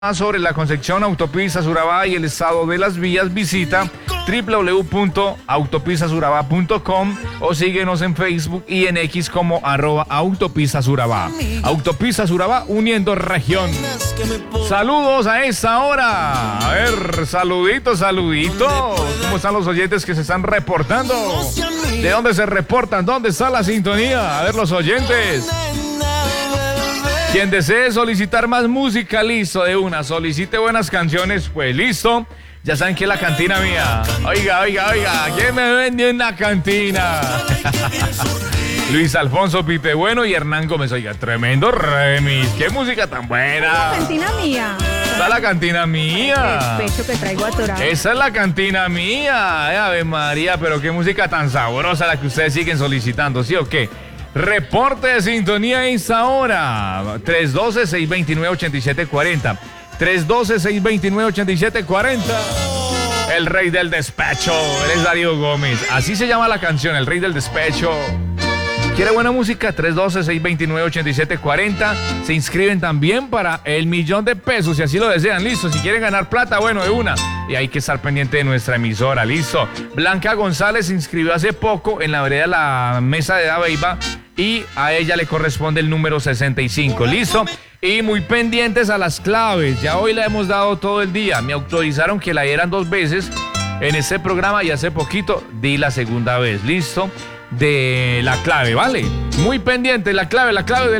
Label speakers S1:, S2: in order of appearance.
S1: Más sobre la Concepción, Autopistas Urabá y el estado de las vías, visita www.autopistasurabá.com o síguenos en Facebook y en X como @autopistasurabá. Autopistas Urabá, uniendo región. Saludos a esta hora. A ver, saluditos. ¿Cómo están los oyentes que se están reportando? ¿De dónde se reportan? ¿Dónde está la sintonía? A ver, los oyentes. Quien desee solicitar más música, listo, de una. Solicite buenas canciones, pues listo. Ya saben que es la cantina mía. Oiga, ¿quién me vende una cantina? Luis Alfonso Pipe Bueno y Hernán Gómez. Oiga, tremendo remix. ¡Qué música tan buena!
S2: La cantina mía.
S1: Esa es la cantina mía.
S2: El pecho que traigo atorado.
S1: Esa es la cantina mía. Ave María, pero qué música tan sabrosa la que ustedes siguen solicitando, ¿sí o qué? Reporte de sintonía a esta hora. 312-629-8740. 312-629-8740. El rey del despecho. Él es Darío Gómez. Así se llama la canción, el rey del despecho. ¿Quiere buena música? 312-629-8740. Se inscriben también para el $1,000,000, si así lo desean. Listo. Si quieren ganar plata, bueno, de una. Y hay que estar pendiente de nuestra emisora. Listo. Blanca González se inscribió hace poco en la vereda La Mesa de Dabeiba y a ella le corresponde el número 65. Listo. Y muy pendientes a las claves. Ya hoy la hemos dado todo el día. Me autorizaron que la dieran 2 veces en este programa y hace poquito di la segunda vez. Listo. De la clave, ¿vale? Muy pendiente, la clave del